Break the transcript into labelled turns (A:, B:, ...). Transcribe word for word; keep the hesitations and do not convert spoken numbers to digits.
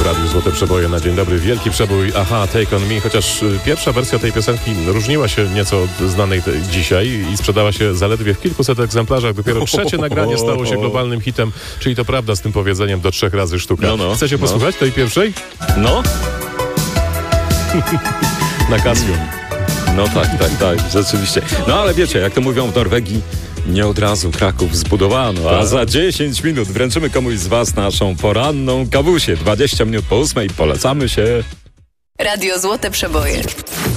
A: w Radiu Złote Przeboje na dzień dobry. Wielki przebój Aha, Take On Me, chociaż pierwsza wersja tej piosenki różniła się nieco od znanej te, dzisiaj i sprzedała się zaledwie w kilkuset egzemplarzach. Dopiero trzecie nagranie stało się globalnym hitem, czyli to prawda z tym powiedzeniem do trzech razy sztuka.
B: No, no,
A: Chcecie
B: no.
A: posłuchać tej pierwszej?
B: No?
A: Na Casio.
B: No tak, tak, tak, rzeczywiście. No ale wiecie, jak to mówią w Norwegii, nie od razu Kraków zbudowano, a za dziesięć minut wręczymy komuś z was naszą poranną kawusię. dwadzieścia minut po ósmej polecamy się.
C: Radio Złote Przeboje.